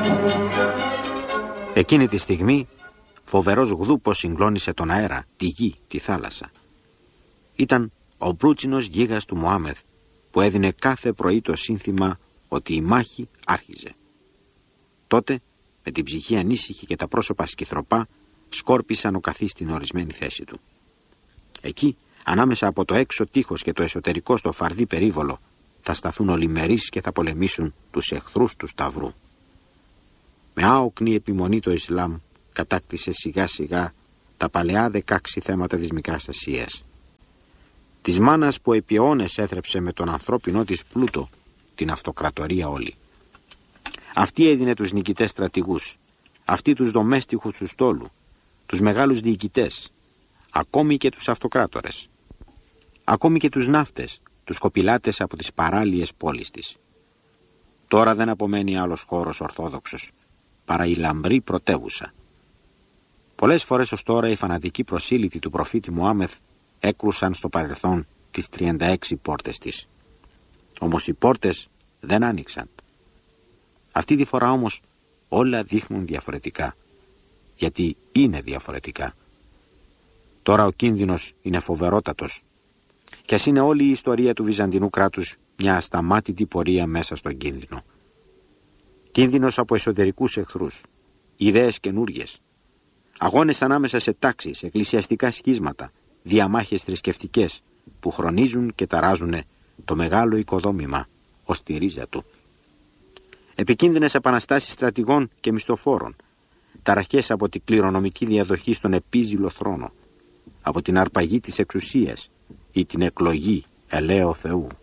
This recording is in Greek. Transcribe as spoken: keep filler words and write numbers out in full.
Εκείνη τη στιγμή φοβερός γδούπος συγκλώνησε τον αέρα, τη γη, τη θάλασσα. Ήταν ο μπρούτσινος γίγας του Μωάμεθ που έδινε κάθε πρωί το σύνθημα ότι η μάχη άρχιζε. Τότε, με την ψυχή ανήσυχη και τα πρόσωπα σκυθροπά, σκόρπισαν ο καθής στην ορισμένη θέση του. Εκεί, ανάμεσα από το έξω τείχος και το εσωτερικό στο φαρδί περίβολο, θα σταθούν ολημερείς και θα πολεμήσουν τους εχθρούς του Σταυρού. Με άοκνη επιμονή το Ισλάμ κατάκτησε σιγά σιγά τα παλαιά δεκάξι θέματα της Μικράς Ασίας. Της μάνας που επί αιώνες έθρεψε με τον ανθρώπινό της πλούτο την αυτοκρατορία όλη. Αυτή έδινε τους νικητές στρατηγούς, αυτή τους δομέστιχους του στόλου, τους μεγάλους διοικητές, ακόμη και τους αυτοκράτορες, ακόμη και τους ναύτες, τους κοπηλάτες από τις παράλιες πόλεις της. Τώρα δεν απομένει άλλος χώρος ορθόδοξος, παρά η λαμπρή πρωτεύουσα. Πολλές φορές ως τώρα οι φανατικοί προσήλυτοι του προφήτη Μωάμεθ έκρουσαν στο παρελθόν τις τριάντα έξι πόρτες της. Όμως οι πόρτες δεν άνοιξαν. Αυτή τη φορά όμως όλα δείχνουν διαφορετικά, γιατί είναι διαφορετικά. Τώρα ο κίνδυνος είναι φοβερότατος, κι ας είναι όλη η ιστορία του Βυζαντινού κράτους μια ασταμάτητη πορεία μέσα στον κίνδυνο. Κίνδυνος από εσωτερικούς εχθρούς, ιδέες καινούριες, αγώνες ανάμεσα σε τάξεις, εκκλησιαστικά σχίσματα, διαμάχες θρησκευτικές που χρονίζουν και ταράζουν το μεγάλο οικοδόμημα ως τη ρίζα του. Επικίνδυνες επαναστάσεις στρατηγών και μισθοφόρων, ταραχές από την κληρονομική διαδοχή στον επίζηλο θρόνο, από την αρπαγή της εξουσίας ή την εκλογή ελαίου Θεού.